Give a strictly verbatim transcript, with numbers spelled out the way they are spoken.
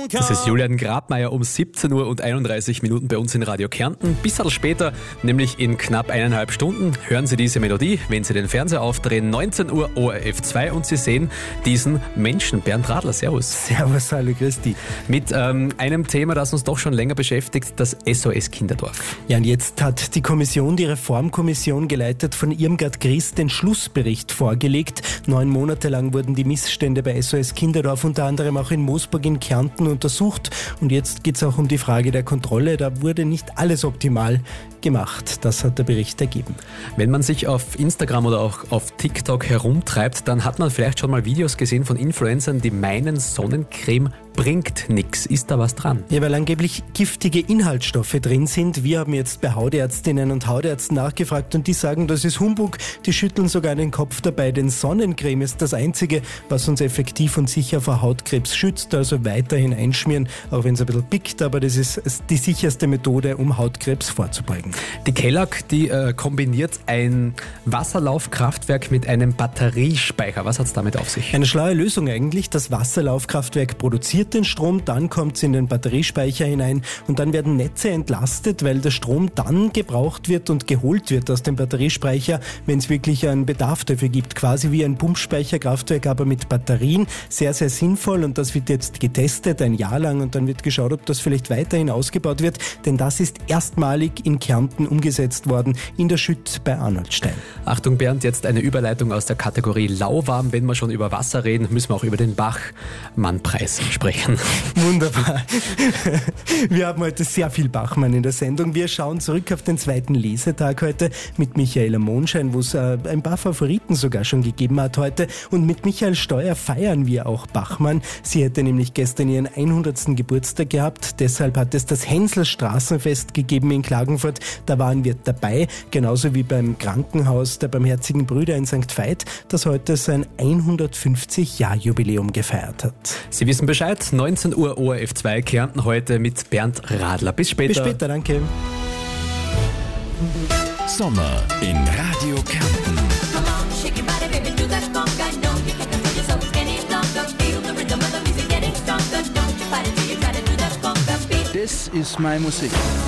Das ist Julian Grabmeier um siebzehn Uhr und einunddreißig Minuten bei uns in Radio Kärnten. Bis halt später, nämlich in knapp eineinhalb Stunden, hören Sie diese Melodie, wenn Sie den Fernseher aufdrehen. neunzehn Uhr O R F zwei und Sie sehen diesen Menschen, Bernd Radler. Servus. Servus, hallo, grüß dich. Mit ähm, einem Thema, das uns doch schon länger beschäftigt, das S O S Kinderdorf. Ja, und jetzt hat die Kommission, die Reformkommission, geleitet von Irmgard Gries, den Schlussbericht vorgelegt. Neun Monate lang wurden die Missstände bei S O S Kinderdorf unter anderem auch in Moosburg in Kärnten untersucht. Und jetzt geht es auch um die Frage der Kontrolle. Da wurde nicht alles optimal gemacht. Das hat der Bericht ergeben. Wenn man sich auf Instagram oder auch auf TikTok herumtreibt, dann hat man vielleicht schon mal Videos gesehen von Influencern, die meinen, Sonnencreme bringt nichts. Ist da was dran? Ja, weil angeblich giftige Inhaltsstoffe drin sind. Wir haben jetzt bei Hautärztinnen und Hautärzten nachgefragt und die sagen, das ist Humbug. Die schütteln sogar den Kopf dabei, denn Sonnencreme ist das Einzige, was uns effektiv und sicher vor Hautkrebs schützt. Also weiterhin einschmieren, auch wenn es ein bisschen pickt, aber das ist die sicherste Methode, um Hautkrebs vorzubeugen. Die Kelag, die äh, kombiniert ein Wasserlaufkraftwerk mit einem Batteriespeicher. Was hat es damit auf sich? Eine schlaue Lösung eigentlich. Das Wasserlaufkraftwerk produziert den Strom, dann kommt es in den Batteriespeicher hinein und dann werden Netze entlastet, weil der Strom dann gebraucht wird und geholt wird aus dem Batteriespeicher, wenn es wirklich einen Bedarf dafür gibt. Quasi wie ein Pumpspeicherkraftwerk, aber mit Batterien. Sehr, sehr sinnvoll und das wird jetzt getestet, ein Jahr lang, und dann wird geschaut, ob das vielleicht weiterhin ausgebaut wird, denn das ist erstmalig in Kärnten umgesetzt worden, in der Schütt bei Arnoldstein. Achtung Bernd, jetzt eine Überleitung aus der Kategorie lauwarm. Wenn wir schon über Wasser reden, müssen wir auch über den Bachmann-Preis sprechen. Wunderbar. Wir haben heute sehr viel Bachmann in der Sendung. Wir schauen zurück auf den zweiten Lesetag heute mit Michaela Monschein, wo es äh, ein paar Favoriten sogar schon gegeben hat heute. Und mit Michael Steuer feiern wir auch Bachmann. Sie hätte nämlich gestern ihren hundertsten Geburtstag gehabt. Deshalb hat es das Hänsel-Straßenfest gegeben in Klagenfurt. Da waren wir dabei, genauso wie beim Krankenhaus der Barmherzigen Brüder in Sankt Veit, das heute sein hundertfünfzig-Jahr-Jubiläum gefeiert hat. Sie wissen Bescheid, neunzehn Uhr O R F zwei Kärnten heute mit Bernd Radler. Bis später. Bis später, danke. Sommer in Radio Kärnten. Das ist meine Musik.